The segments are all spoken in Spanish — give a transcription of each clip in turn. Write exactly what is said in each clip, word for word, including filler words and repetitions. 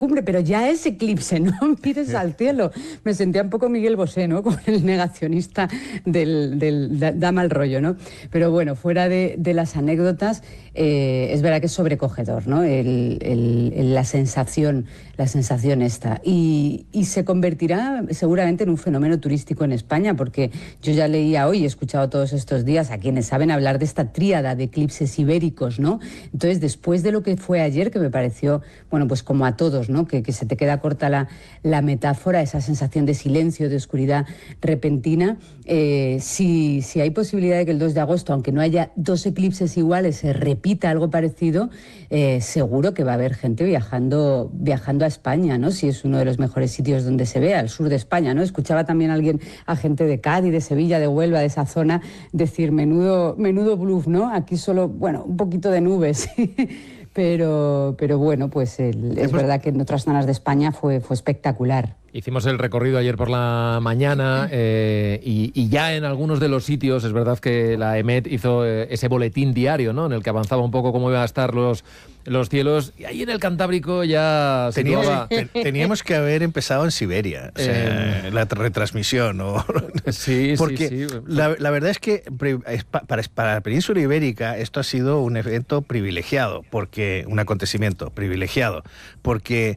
cumbre, pero ya es eclipse, no mires al cielo. Me sentía un poco Miguel Bosé, ¿no? Como el negacionista del, del da, da mal rollo, ¿no? Pero bueno, fuera de, de las anécdotas, eh, es verdad que es sobrecogedor, ¿no? El, el, el, la sensación, la sensación esta. Y, y se convertirá seguramente en un fenómeno turístico en España, porque yo ya leía hoy, he escuchado todos estos días a quienes saben hablar de esta tríada de eclipses ibéricos, ¿no? Entonces, después de lo que fue ayer, que me pareció, bueno, pues como a todos, ¿no? Que, que se te queda corta la, la metáfora, esa sensación de silencio, de oscuridad repentina. Eh, si, si hay posibilidad de que el dos de agosto, aunque no haya dos eclipses iguales, se repita algo parecido, eh, seguro que va a haber gente viajando, viajando a España, ¿no? Si es uno de los mejores sitios donde se ve, al sur de España, ¿no? Escuchaba también a alguien, a gente de Cádiz, de Sevilla, de Huelva, de esa zona, decir menudo, menudo bluff, ¿no? Aquí solo, bueno, un poquito de nubes. Pero, pero bueno, pues el, es verdad que en otras zonas de España fue, fue espectacular. Hicimos el recorrido ayer por la mañana eh, y, y ya en algunos de los sitios es verdad que la EMET hizo eh, ese boletín diario, ¿no? En el que avanzaba un poco cómo iban a estar los, los cielos, y ahí en el Cantábrico ya se teníamos, situaba... ten, teníamos que haber empezado en Siberia, o sea, eh, la retransmisión. ¿No? Sí, porque sí, sí. La, la verdad es que para, para la península ibérica esto ha sido un evento privilegiado, porque un acontecimiento privilegiado, porque...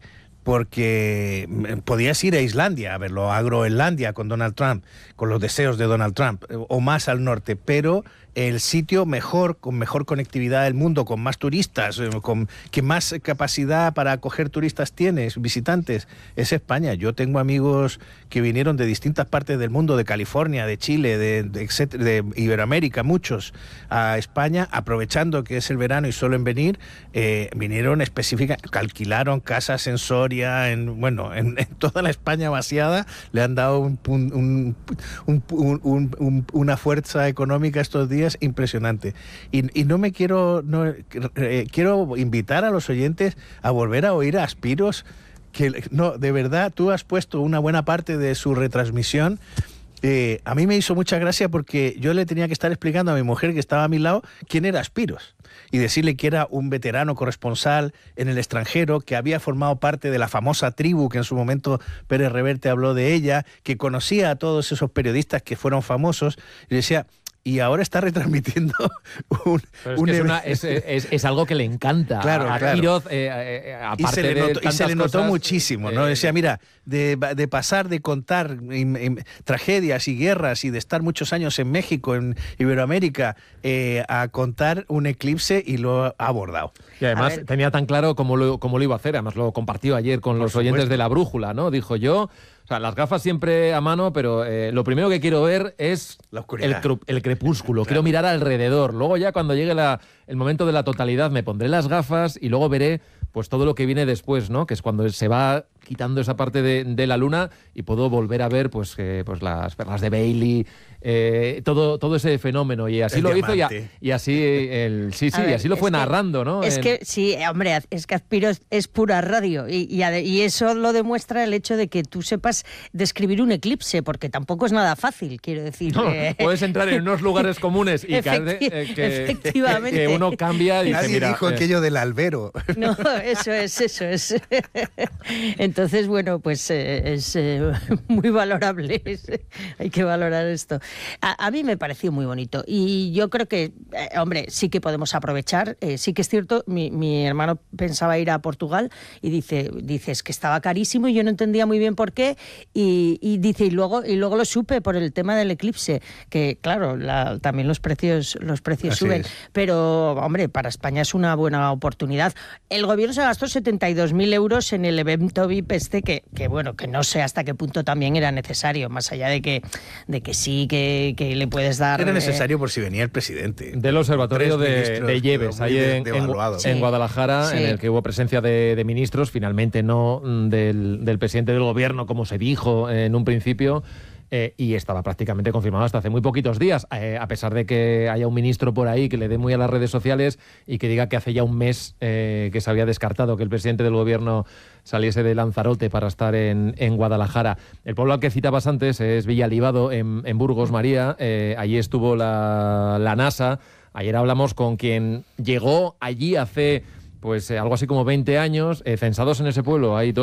porque podías ir a Islandia a verlo, a Groenlandia con Donald Trump, con los deseos de Donald Trump, o más al norte, pero el sitio mejor, con mejor conectividad del mundo, con más turistas, con que más capacidad para acoger turistas tienes, visitantes, es España. Yo tengo amigos que vinieron de distintas partes del mundo, de California, de Chile, de, de, etcétera, de Iberoamérica, muchos, a España, aprovechando que es el verano y suelen venir, eh, vinieron específicamente, alquilaron casas en Soria, en, bueno, en, en toda la España vaciada, le han dado un, un, un, un, un, un, una fuerza económica estos días impresionante. Y, y no me quiero, no, eh, quiero invitar a los oyentes a volver a oír a Aspiros, que no, de verdad, tú has puesto una buena parte de su retransmisión. Eh, a mí me hizo mucha gracia porque yo le tenía que estar explicando a mi mujer que estaba a mi lado quién era Aspiros y decirle que era un veterano corresponsal en el extranjero, que había formado parte de la famosa tribu que en su momento Pérez Reverte habló de ella, que conocía a todos esos periodistas que fueron famosos, y decía... Y ahora está retransmitiendo un... Pero es, un que es, una, es, es, es algo que le encanta claro, a claro. Quiroz, eh, eh, aparte y se le notó, de y se le notó cosas, muchísimo, ¿no? Eh, Decía, mira, de, de pasar de contar in, in, tragedias y guerras y de estar muchos años en México, en Iberoamérica, eh, a contar un eclipse, y lo ha abordado. Y además tenía tan claro cómo lo, cómo lo iba a hacer, además lo compartió ayer con Por los supuesto. oyentes de La Brújula, ¿no? Dijo yo... O sea, las gafas siempre a mano, pero eh, lo primero que quiero ver es la oscuridad, el, el crepúsculo. Claro. Quiero mirar alrededor. Luego ya cuando llegue la, el momento de la totalidad me pondré las gafas y luego veré pues todo lo que viene después, ¿no? Que es cuando se va quitando esa parte de, de la luna y puedo volver a ver pues, eh, pues las perlas de Bailey, eh, todo, todo ese fenómeno. Y así el lo diamante. hizo y, y así el sí, sí, ver, y así lo fue que, narrando, ¿no? Es en... que sí, hombre, es que Aspiros es pura radio y, y, y eso lo demuestra el hecho de que tú sepas describir un eclipse, porque tampoco es nada fácil, quiero decir. No, eh... puedes entrar en unos lugares comunes y Efecti que, que, efectivamente. que uno cambia y Nadie dice, mira, dijo eh... aquello del albero. No, eso es, eso es. Entonces, bueno, pues eh, es eh, muy valorable. Es, hay que valorar esto. A, a mí me pareció muy bonito y yo creo que, eh, hombre, sí que podemos aprovechar. Eh, sí que es cierto, mi, mi hermano pensaba ir a Portugal y dice, dices que estaba carísimo y yo no entendía muy bien por qué. Y, y dice, y luego, y luego lo supe por el tema del eclipse, que claro, la, también los precios, los precios Así suben. es. Pero, hombre, para España es una buena oportunidad. El gobierno se gastó setenta y dos mil euros en el evento V I P este, que, que bueno, que no sé hasta qué punto también era necesario, más allá de que, de que sí, que, que le puedes dar... Era necesario eh, por si venía el presidente. Del observatorio de, de Lleves, ahí en, en, en Guadalajara, sí. En el que hubo presencia de, de ministros, finalmente no del, del presidente del gobierno, como se dijo en un principio, eh, y estaba prácticamente confirmado hasta hace muy poquitos días, eh, a pesar de que haya un ministro por ahí que le dé muy a las redes sociales y que diga que hace ya un mes eh, que se había descartado que el presidente del gobierno saliese de Lanzarote para estar en, en Guadalajara. El pueblo al que citabas antes es Villalibado, en, en Burgos, María. Eh, allí estuvo la, la NASA. Ayer hablamos con quien llegó allí hace pues eh, algo así como veinte años, eh, censados en ese pueblo hay dos